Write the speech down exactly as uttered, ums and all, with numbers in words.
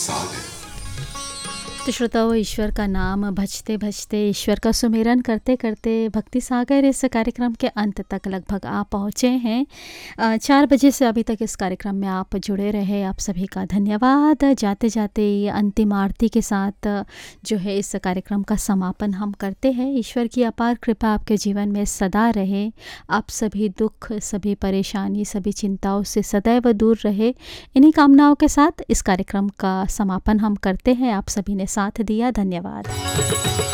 सागर। तो श्रोताओं, ईश्वर का नाम भजते भजते, ईश्वर का सुमिरन करते करते भक्ति सागर इस कार्यक्रम के अंत तक लगभग आप पहुँचे हैं। अ, चार बजे से अभी तक इस कार्यक्रम में आप जुड़े रहे, आप सभी का धन्यवाद। जाते जाते ये अंतिम आरती के साथ अ, जो है इस कार्यक्रम का समापन हम करते हैं। ईश्वर की अपार कृपा आपके जीवन में सदा रहे, आप सभी दुख, सभी परेशानी, सभी चिंताओं से सदैव दूर रहे। इन्हीं कामनाओं के साथ इस कार्यक्रम का समापन हम करते हैं। आप सभी ने साथ दिया, धन्यवाद।